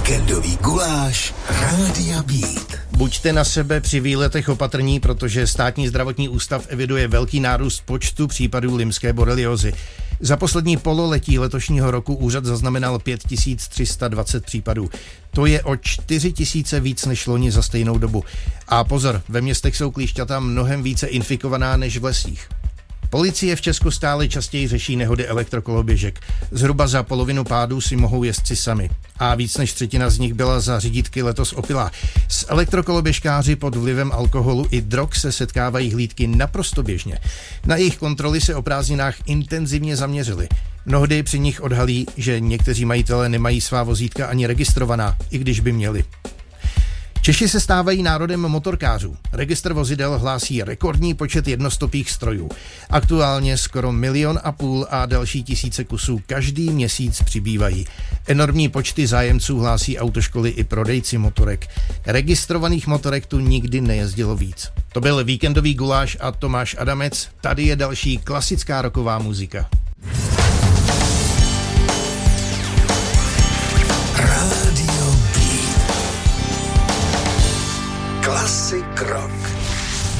Víkendový guláš Rádia Beat. Buďte na sebe při výletech opatrní, protože Státní zdravotní ústav eviduje velký nárůst počtu případů lymské boreliózy. Za poslední pololetí letošního roku úřad zaznamenal 5320 případů. To je o 4000 víc než loni za stejnou dobu. A pozor, ve městech jsou klíšťata mnohem více infikovaná než v lesích. Policie v Česku stále častěji řeší nehody elektrokoloběžek. Zhruba za polovinu pádů si mohou jezdci sami. A víc než třetina z nich byla za řídítky letos opilá. S elektrokoloběžkáři pod vlivem alkoholu i drog se setkávají hlídky naprosto běžně. Na jejich kontroly se o prázdninách intenzivně zaměřili. Mnohdy při nich odhalí, že někteří majitelé nemají svá vozítka ani registrovaná, i když by měli. Češi se stávají národem motorkářů. Registr vozidel hlásí rekordní počet jednostopých strojů. Aktuálně skoro 1,5 milionu a další tisíce kusů každý měsíc přibývají. Enormní počty zájemců hlásí autoškoly i prodejci motorek. Registrovaných motorek tu nikdy nejezdilo víc. To byl víkendový guláš a Tomáš Adamec. Tady je další klasická rocková muzika.